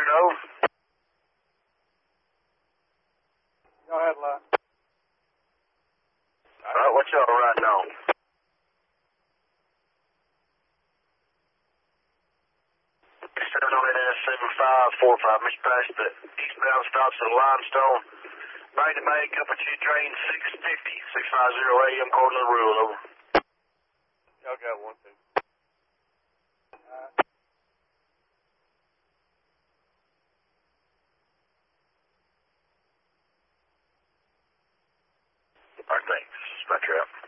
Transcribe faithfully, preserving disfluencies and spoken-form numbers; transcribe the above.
Eastern, over. Go ahead, left. All right, what y'all riding on? Eastern on N S seven five four five, Mister Past the eastbound stops at Limestone. Brandon May, Company two train six fifty, six fifty A M, according to the rule, over. Y'all got one, two. All right, thanks. That's my trap.